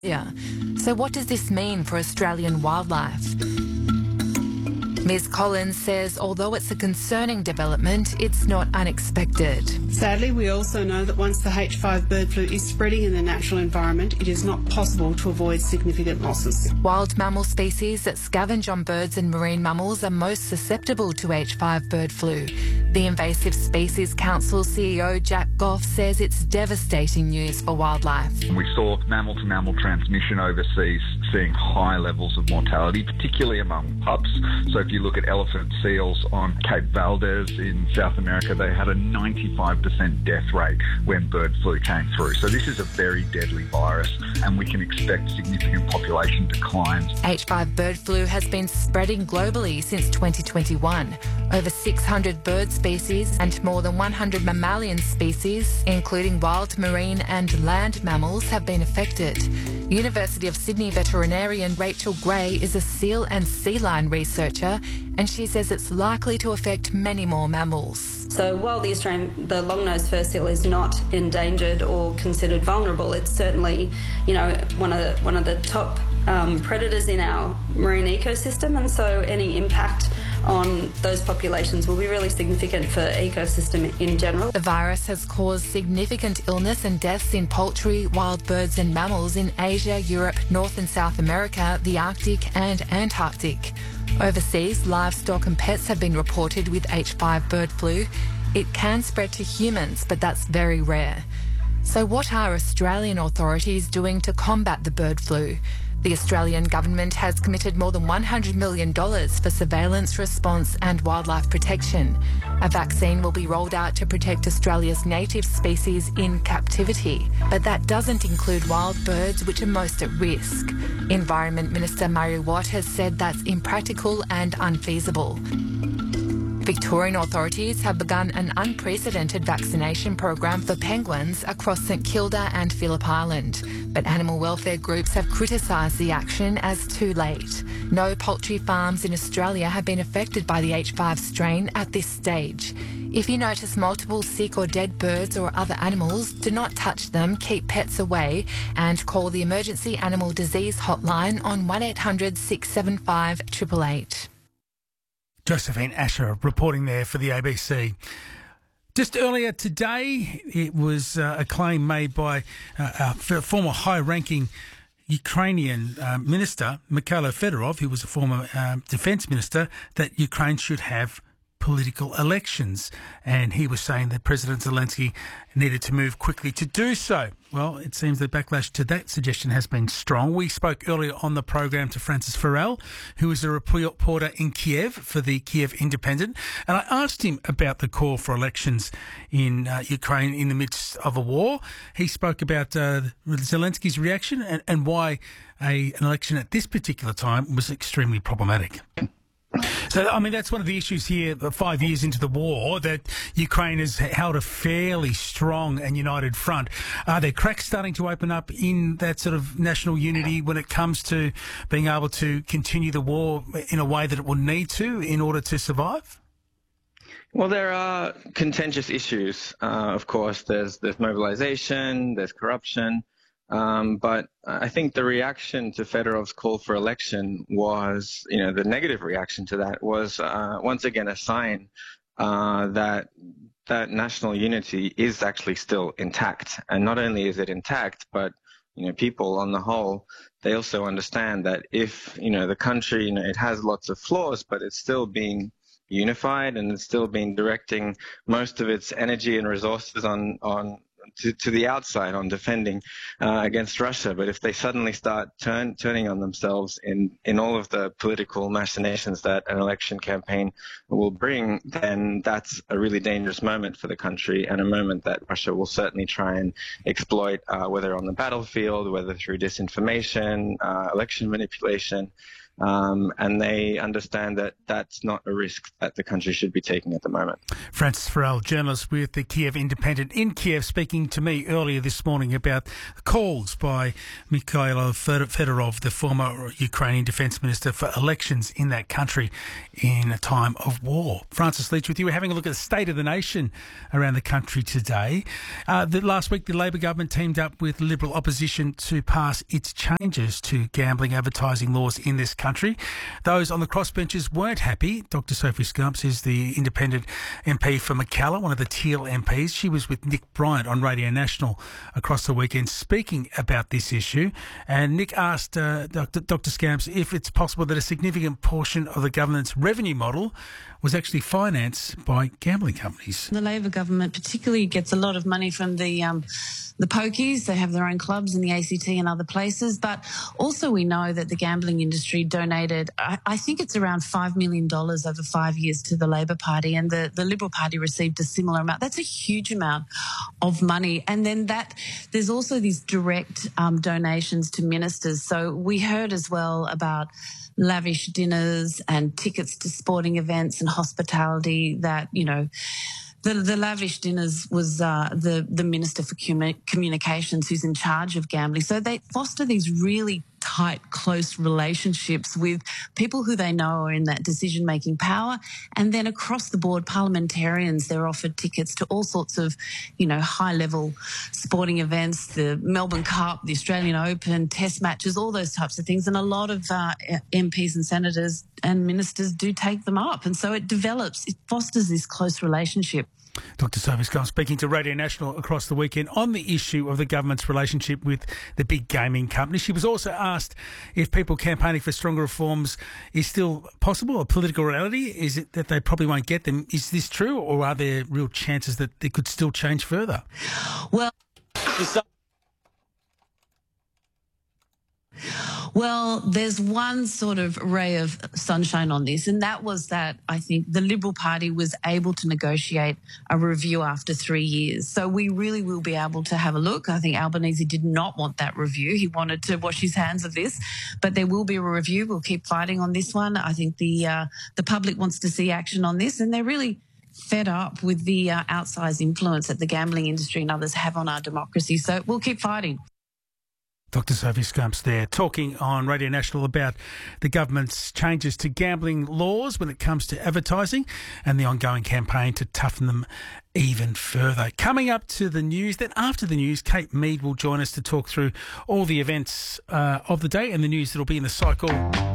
Yeah. So what does this mean for Australian wildlife? Ms Collins says although it's a concerning development, it's not unexpected. Sadly, we also know that once the H5 bird flu is spreading in the natural environment, it is not possible to avoid significant losses. Wild mammal species that scavenge on birds and marine mammals are most susceptible to H5 bird flu. The Invasive Species Council CEO Jack Goff says it's devastating news for wildlife. We saw mammal-to-mammal transmission overseas, seeing high levels of mortality, particularly among pups. So if you look at elephant seals on Cape Valdez in South America, they had a 95% death rate when bird flu came through. So this is a very deadly virus, and we can expect significant population declines. H5 bird flu has been spreading globally since 2021. Over 600 bird species and more than 100 mammalian species, including wild, marine and land mammals, have been affected. University of Sydney veterinarian Rachel Gray is a seal and sea lion researcher, and she says it's likely to affect many more mammals. So while the long-nosed fur seal is not endangered or considered vulnerable, it's certainly, one of the top predators in our marine ecosystem, and so any impact on those populations will be really significant for ecosystem in general. The virus has caused significant illness and deaths in poultry, wild birds and mammals in Asia, Europe, North and South America, the Arctic and Antarctic. Overseas, livestock and pets have been reported with H5 bird flu. It can spread to humans, but that's very rare. So what are Australian authorities doing to combat the bird flu? The Australian government has committed more than $100 million for surveillance, response and wildlife protection. A vaccine will be rolled out to protect Australia's native species in captivity, but that doesn't include wild birds, which are most at risk. Environment Minister Murray Watt has said that's impractical and unfeasible. Victorian authorities have begun an unprecedented vaccination program for penguins across St Kilda and Phillip Island, but animal welfare groups have criticised the action as too late. No poultry farms in Australia have been affected by the H5 strain at this stage. If you notice multiple sick or dead birds or other animals, do not touch them, keep pets away, and call the Emergency Animal Disease Hotline on 1800 675 888. Josephine Asher reporting there for the ABC. Just earlier today, it was a claim made by a former high-ranking Ukrainian minister, Mikhailo Fedorov, who was a former defence minister, that Ukraine should have political elections. And he was saying that President Zelensky needed to move quickly to do so. Well, it seems the backlash to that suggestion has been strong. We spoke earlier on the program to Francis Farrell, who is a reporter in Kiev for the Kiev Independent, and I asked him about the call for elections in Ukraine in the midst of a war. He spoke about Zelensky's reaction and why an election at this particular time was extremely problematic. So, I mean, that's one of the issues here, 5 years into the war, that Ukraine has held a fairly strong and united front. Are there cracks starting to open up in that sort of national unity when it comes to being able to continue the war in a way that it will need to in order to survive? Well, there are contentious issues. Of course, there's mobilization, there's corruption. But I think the reaction to Fedorov's call for election was, the negative reaction to that was once again a sign that national unity is actually still intact. And not only is it intact, but people on the whole, they also understand that if the country, it has lots of flaws, but it's still being unified and it's still been directing most of its energy and resources on to the outside on defending against Russia. But if they suddenly start turning on themselves in all of the political machinations that an election campaign will bring, then that's a really dangerous moment for the country, and a moment that Russia will certainly try and exploit, whether on the battlefield, whether through disinformation, election manipulation. and they understand that that's not a risk that the country should be taking at the moment. Francis Farrell, journalist with the Kiev Independent in Kiev, speaking to me earlier this morning about calls by Mikhailo Fedorov, the former Ukrainian defence minister, for elections in that country in a time of war. Francis Leach with you. We're having a look at the state of the nation around the country today. Last week, the Labor government teamed up with Liberal opposition to pass its changes to gambling advertising laws in this country. Those on the crossbenches weren't happy. Dr. Sophie Scamps is the independent MP for Mackellar, one of the Teal MPs. She was with Nick Bryant on Radio National across the weekend speaking about this issue. And Nick asked Dr. Scamps if it's possible that a significant portion of the government's revenue model was actually financed by gambling companies. The Labor government particularly gets a lot of money from the pokies. They have their own clubs in the ACT and other places. But also we know that the gambling industry donated, I think it's around $5 million over 5 years to the Labor Party, and the Liberal Party received a similar amount. That's a huge amount of money. And then there's also these direct donations to ministers. So we heard as well about lavish dinners and tickets to sporting events and hospitality that, you know, the lavish dinners was the Minister for Communications who's in charge of gambling. So they foster these really tight, close relationships with people who they know are in that decision-making power. And then across the board, parliamentarians, they're offered tickets to all sorts of, you know, high-level sporting events, the Melbourne Cup, the Australian Open, test matches, all those types of things. And a lot of MPs and senators and ministers do take them up. And so it fosters this close relationship. Dr. Sophie Scamps speaking to Radio National across the weekend on the issue of the government's relationship with the big gaming companies. She was also asked if people campaigning for stronger reforms is still possible, a political reality. Is it that they probably won't get them? Is this true, or are there real chances that it could still change further? Well, there's one sort of ray of sunshine on this, and that was that I think the Liberal Party was able to negotiate a review after 3 years. So we really will be able to have a look. I think Albanese did not want that review. He wanted to wash his hands of this, but there will be a review. We'll keep fighting on this one. I think the public wants to see action on this, and they're really fed up with the outsized influence that the gambling industry and others have on our democracy. So we'll keep fighting. Dr. Sophie Scamps there, talking on Radio National about the government's changes to gambling laws when it comes to advertising and the ongoing campaign to toughen them even further. Coming up to the news, then after the news, Kate Mead will join us to talk through all the events of the day and the news that will be in the cycle